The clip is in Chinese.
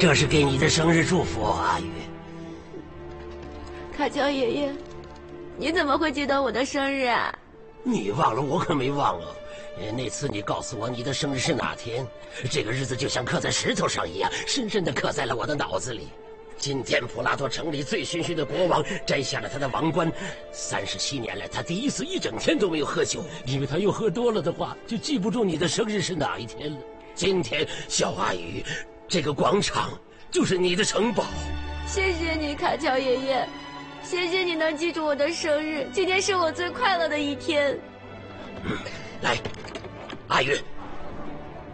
这是给你的生日祝福，阿宇。 卡乔爷爷，你怎么会记得我的生日啊？ 你忘了，我可没忘啊。那次你告诉我你的生日是哪天，这个日子就像刻在石头上一样，深深地刻在了我的脑子里。今天普拉多城里醉醺醺的国王摘下了他的王冠，37年来他第一次一整天都没有喝酒，因为他又喝多了的话就记不住你的生日是哪一天了。今天，小阿宇，这个广场就是你的城堡。 谢谢你，卡乔爷爷，谢谢你能记住我的生日，今天是我最快乐的一天。 来，阿宇，